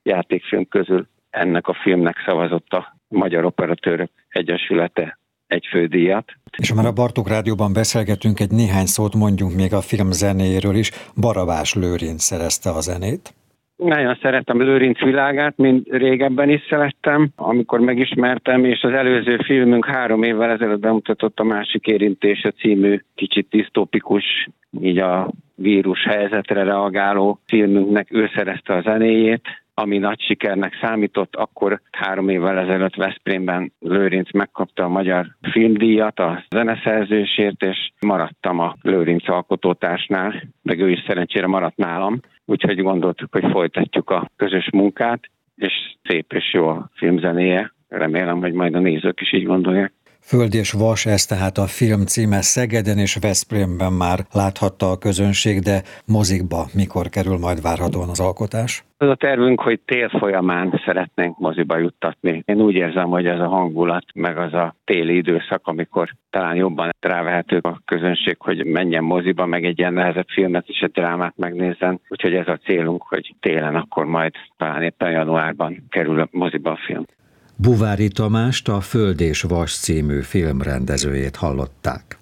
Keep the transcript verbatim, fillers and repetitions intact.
játékfilm közül ennek a filmnek szavazott a Magyar Operatőrök Egyesülete egy fődíjat. És ha már a Bartók Rádióban beszélgetünk, egy néhány szót mondjunk még a film zenéjéről is. Barabás Lőrinc szerezte a zenét. Nagyon szeretem Lőrinc világát, mint régebben is szerettem, amikor megismertem, és az előző filmünk három évvel ezelőtt bemutatott a Másik érintése című kicsit disztópikus, így a vírus helyzetre reagáló filmünknek ő szerezte a zenéjét, ami nagy sikernek számított. Akkor három évvel ezelőtt Veszprémben Lőrinc megkapta a Magyar Filmdíjat a zeneszerzésért, és maradtam a Lőrinc alkotótársnál, meg ő is szerencsére maradt nálam. Úgyhogy gondoltuk, hogy folytatjuk a közös munkát, és szép és jó a filmzenéje. Remélem, hogy majd a nézők is így gondolják. Föld és vas, ez tehát a film címe. Szegeden és Veszprémben már láthatta a közönség, de mozikba mikor kerül majd várhatóan az alkotás? Az a tervünk, hogy tél folyamán szeretnénk moziba juttatni. Én úgy érzem, hogy ez a hangulat, meg az a téli időszak, amikor talán jobban rávehető a közönség, hogy menjen moziba, meg egy ilyen nehezebb filmet is, egy drámát megnézzen. Úgyhogy ez a célunk, hogy télen akkor majd talán éppen januárban kerül a moziba a film. Buvári Tamást, a Föld és vas című filmrendezőjét hallották.